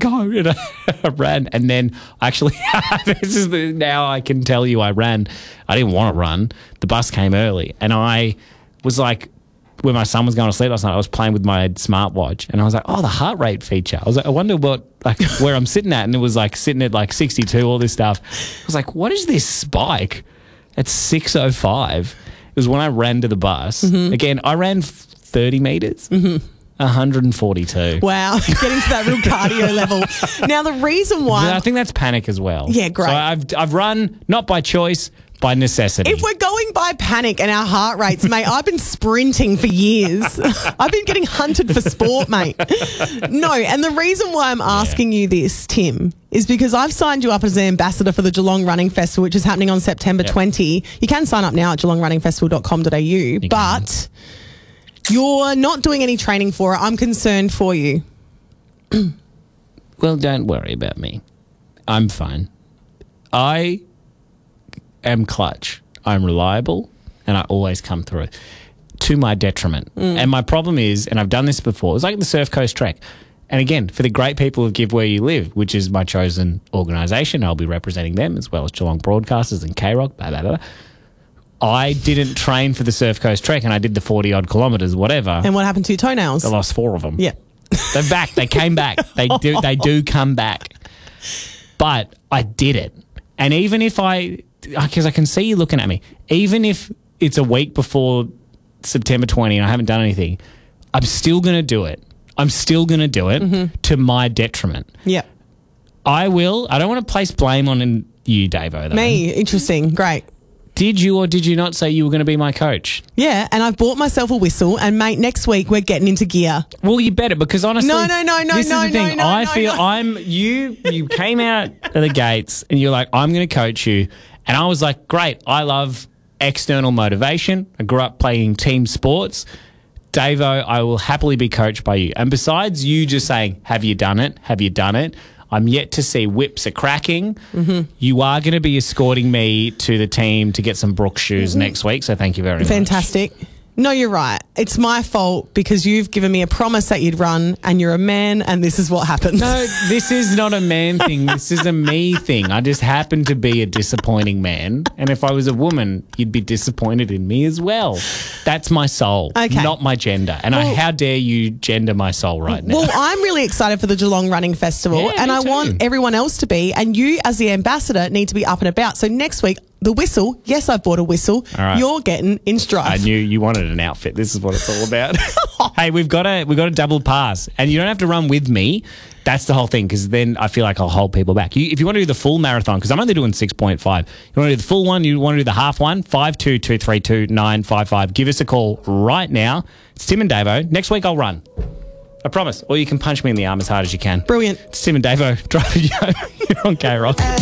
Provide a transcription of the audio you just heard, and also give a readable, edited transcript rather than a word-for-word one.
go. And I ran. And then actually, now I can tell you I ran. I didn't want to run. The bus came early. And I was like, when my son was going to sleep last night, I was playing with my smartwatch. And I was like, oh, the heart rate feature. I was like, I wonder where I'm sitting at. And it was like sitting at like 62, all this stuff. I was like, what is this spike? At 6:05. It was when I ran to the bus. Again, I ran 30 metres. 142. Wow, getting to that real cardio level. Now, the reason why... I think that's panic as well. Yeah, great. So I've run, not by choice, by necessity. If we're going by panic and our heart rates, mate, I've been sprinting for years. I've been getting hunted for sport, mate. No, and the reason why I'm asking you this, Tim, is because I've signed you up as an ambassador for the Geelong Running Festival, which is happening on September 20. You can sign up now at geelongrunningfestival.com.au, but you're not doing any training for it. I'm concerned for you. Well, don't worry about me. I'm fine. I am clutch. I'm reliable, and I always come through to my detriment. And my problem is, and I've done this before, it's like the Surf Coast Trek. And again, for the great people of Give Where You Live, which is my chosen organisation, I'll be representing them as well as Geelong Broadcasters and K-Rock, blah, blah, blah. I didn't train for the Surf Coast Trek, and I did the 40-odd kilometres, whatever. And what happened to your toenails? I lost 4 of them. Yeah. They're back. They came back. They do come back. But I did it. And even if because I can see you looking at me, even if it's a week before September 20 and I haven't done anything, I'm still going to do it. I'm still going to do it to my detriment. Yeah. I will. I don't want to place blame on you, Davo, though. Me. Interesting. Great. Did you or did you not say you were going to be my coach? Yeah, and I've bought myself a whistle, and mate, next week we're getting into gear. Well, you better, because honestly, No, this is the thing. I feel you came out of the gates and you're like, I'm going to coach you, and I was like, great. I love external motivation. I grew up playing team sports. Davo, I will happily be coached by you. And besides you just saying, have you done it? Have you done it? I'm yet to see whips are cracking. You are going to be escorting me to the team to get some Brooks shoes next week, so thank you very much. Fantastic. No, you're right. It's my fault because you've given me a promise that you'd run and you're a man and this is what happens. No, this is not a man thing. This is a me thing. I just happen to be a disappointing man. And if I was a woman, you'd be disappointed in me as well. That's my soul, not my gender. And how dare you gender my soul right now? Well, I'm really excited for the Geelong Running Festival and I want everyone else to be. And you as the ambassador need to be up and about. So next week, the whistle, yes, I've bought a whistle. All right. You're getting in strife. I knew you wanted an outfit. This is what it's all about. Hey, we've got a double pass, and you don't have to run with me. That's the whole thing, because then I feel like I'll hold people back. If you want to do the full marathon, because I'm only doing 6.5. You want to do the full one, you want to do the half one, 52232955. Give us a call right now. It's Tim and Davo. Next week I'll run. I promise. Or you can punch me in the arm as hard as you can. Brilliant. It's Tim and Davo driving you home. You're on K-Rock.